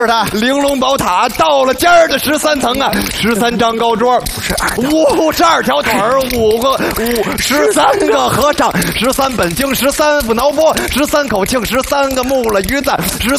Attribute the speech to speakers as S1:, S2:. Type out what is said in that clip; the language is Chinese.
S1: 的玲珑宝塔到了尖儿的13层啊，13张高桌，52条腿儿，13个和尚，13本经，13副挠钵，13口磬，13个木了鱼子，13